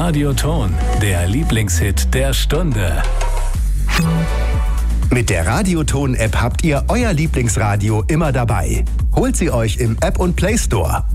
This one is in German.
Radioton, der Lieblingshit der Stunde. Mit der Radioton-App habt ihr euer Lieblingsradio immer dabei. Holt sie euch im App und Play Store.